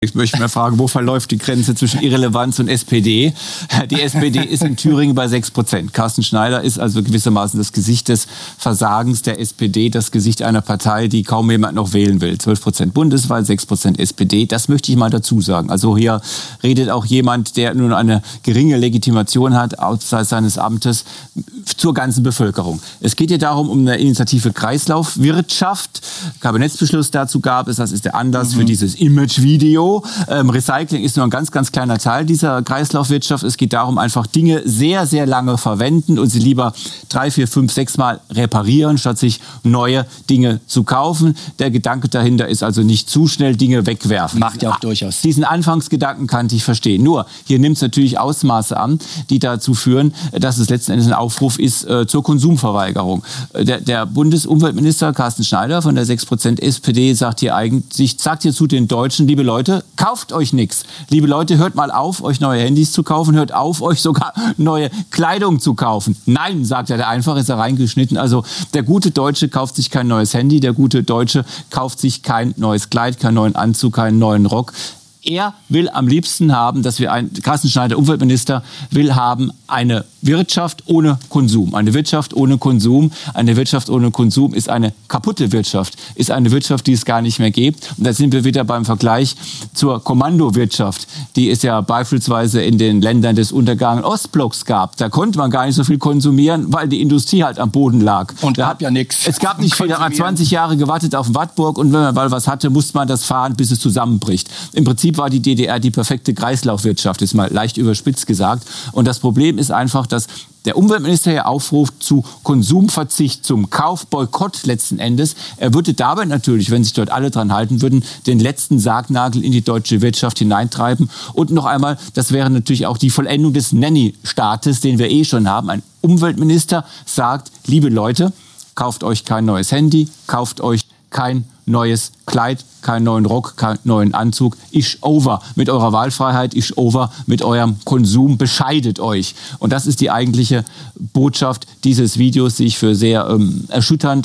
Ich möchte mal fragen, wo verläuft die Grenze zwischen Irrelevanz und SPD? Die SPD ist in Thüringen bei 6%. Carsten Schneider ist also gewissermaßen das Gesicht des Versagens der SPD, das Gesicht einer Partei, die kaum jemand noch wählen will. 12% Bundeswahl, 6% SPD. Das möchte ich mal dazu sagen. Also hier redet auch jemand, der nun eine geringe Legitimation hat, außerhalb seines Amtes, zur ganzen Bevölkerung. Es geht hier darum, um eine Initiative Kreislaufwirtschaft. Kabinettsbeschluss dazu gab es. Das ist der Anlass für dieses Image-Video. Recycling ist nur ein ganz, ganz kleiner Teil dieser Kreislaufwirtschaft. Es geht darum, einfach Dinge sehr, sehr lange verwenden und sie lieber 3, 4, 5, 6 Mal reparieren, statt sich neue Dinge zu kaufen. Der Gedanke dahinter ist also nicht zu schnell Dinge wegwerfen. Macht ja auch durchaus. Diesen Anfangsgedanken kann ich verstehen. Nur, hier nimmt es natürlich Ausmaße an, die dazu führen, dass es letzten Endes ein Aufruf ist zur Konsumverweigerung. Der Bundesumweltminister Carsten Schneider von der 6% SPD sagt hier zu den Deutschen, liebe Leute, kauft euch nichts. Liebe Leute, hört mal auf, euch neue Handys zu kaufen, hört auf, euch sogar neue Kleidung zu kaufen. Nein, sagt er, der einfach ist er reingeschnitten. Also der gute Deutsche kauft sich kein neues Handy, der gute Deutsche kauft sich kein neues Kleid, keinen neuen Anzug, keinen neuen Rock. Er will am liebsten haben, Carsten Schneider, Umweltminister, will haben eine Wirtschaft ohne Konsum. Eine Wirtschaft ohne Konsum. Eine Wirtschaft ohne Konsum ist eine kaputte Wirtschaft. Ist eine Wirtschaft, die es gar nicht mehr gibt. Und da sind wir wieder beim Vergleich zur Kommandowirtschaft, die es ja beispielsweise in den Ländern des untergegangenen Ostblocks gab. Da konnte man gar nicht so viel konsumieren, weil die Industrie halt am Boden lag. Und da gab ja nichts. Es gab nicht viel. Da hat man 20 Jahre gewartet auf Wartburg und wenn man mal was hatte, musste man das fahren, bis es zusammenbricht. Im Prinzip war die DDR die perfekte Kreislaufwirtschaft, ist mal leicht überspitzt gesagt. Und das Problem ist einfach, dass der Umweltminister hier aufruft zu Konsumverzicht, zum Kaufboykott letzten Endes. Er würde dabei natürlich, wenn sich dort alle dran halten würden, den letzten Sargnagel in die deutsche Wirtschaft hineintreiben. Und noch einmal, das wäre natürlich auch die Vollendung des Nanny-Staates, den wir eh schon haben. Ein Umweltminister sagt, liebe Leute, kauft euch kein neues Handy, kauft euch kein neues Kleid, keinen neuen Rock, keinen neuen Anzug. Ish over mit eurer Wahlfreiheit, ish over mit eurem Konsum. Bescheidet euch. Und das ist die eigentliche Botschaft dieses Videos, die ich für sehr erschütternd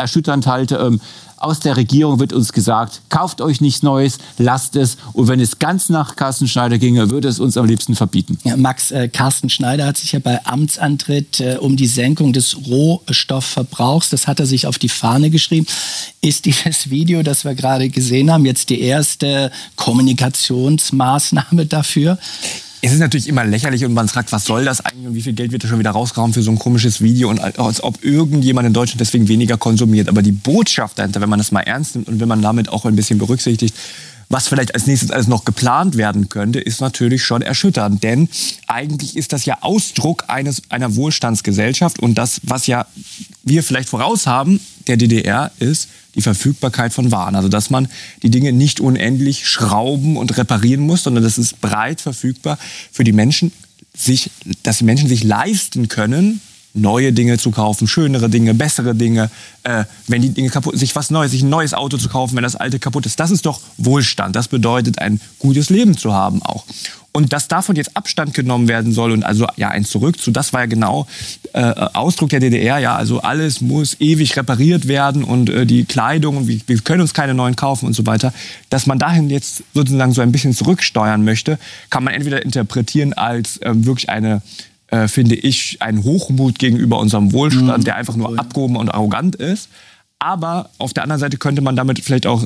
halte. Aus der Regierung wird uns gesagt, kauft euch nichts Neues, lasst es. Und wenn es ganz nach Carsten Schneider ginge, würde es uns am liebsten verbieten. Ja, Max, Carsten Schneider hat sich ja bei Amtsantritt um die Senkung des Rohstoffverbrauchs, das hat er sich auf die Fahne geschrieben. Ist dieses Video, das wir gerade gesehen haben, jetzt die erste Kommunikationsmaßnahme dafür? Es ist natürlich immer lächerlich und man fragt, was soll das eigentlich und wie viel Geld wird da schon wieder rausgehauen für so ein komisches Video und als ob irgendjemand in Deutschland deswegen weniger konsumiert. Aber die Botschaft dahinter, wenn man das mal ernst nimmt und wenn man damit auch ein bisschen berücksichtigt, was vielleicht als nächstes alles noch geplant werden könnte, ist natürlich schon erschütternd. Denn eigentlich ist das ja Ausdruck einer Wohlstandsgesellschaft und das, was ja wir vielleicht voraus haben, der DDR, ist die Verfügbarkeit von Waren. Also dass man die Dinge nicht unendlich schrauben und reparieren muss, sondern das ist breit verfügbar für die Menschen, dass die Menschen sich leisten können, neue Dinge zu kaufen, schönere Dinge, bessere Dinge, wenn die Dinge kaputt sind, sich ein neues Auto zu kaufen, wenn das alte kaputt ist. Das ist doch Wohlstand. Das bedeutet, ein gutes Leben zu haben auch. Und dass davon jetzt Abstand genommen werden soll und also ja ein Zurück zu, das war ja genau Ausdruck der DDR, ja, also alles muss ewig repariert werden und die Kleidung und wir können uns keine neuen kaufen und so weiter. Dass man dahin jetzt sozusagen so ein bisschen zurücksteuern möchte, kann man entweder interpretieren als wirklich finde ich, ein Hochmut gegenüber unserem Wohlstand, der einfach nur abgehoben und arrogant ist. Aber auf der anderen Seite könnte man damit vielleicht auch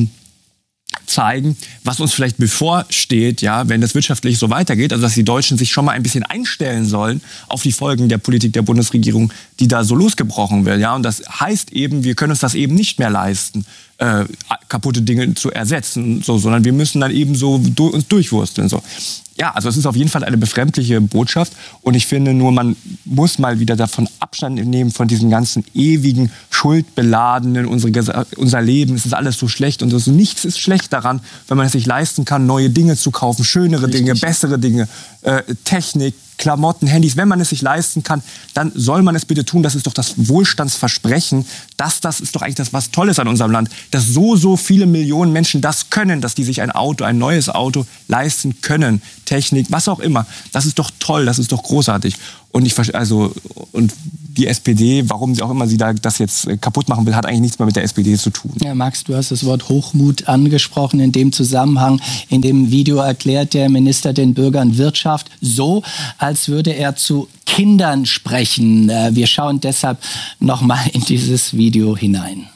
zeigen, was uns vielleicht bevorsteht, ja, wenn das wirtschaftlich so weitergeht, also dass die Deutschen sich schon mal ein bisschen einstellen sollen auf die Folgen der Politik der Bundesregierung, die da so losgebrochen wird. Ja, und das heißt eben, wir können uns das eben nicht mehr leisten, kaputte Dinge zu ersetzen, so, sondern wir müssen dann eben so uns durchwursteln. So. Ja, also es ist auf jeden Fall eine befremdliche Botschaft und ich finde nur, man muss mal wieder davon Abstand nehmen, von diesen ganzen ewigen, schuldbeladenen, unser Leben, es ist alles so schlecht und so. Nichts ist schlecht daran, wenn man es sich leisten kann, neue Dinge zu kaufen, schönere Dinge, bessere Dinge, Technik, Klamotten, Handys. Wenn man es sich leisten kann, dann soll man es bitte tun. Das ist doch das Wohlstandsversprechen Das ist doch eigentlich das, was Tolles an unserem Land, dass so viele Millionen Menschen das können, dass die sich ein neues Auto leisten können, Technik, was auch immer. Das ist doch toll, das ist doch großartig. Und und die SPD, warum sie auch immer sie da das jetzt kaputt machen will, hat eigentlich nichts mehr mit der SPD zu tun. Ja, Max, du hast das Wort Hochmut angesprochen in dem Zusammenhang. In dem Video erklärt der Minister den Bürgern Wirtschaft so, als würde er zu Kindern sprechen. Wir schauen deshalb noch mal in dieses Video hinein.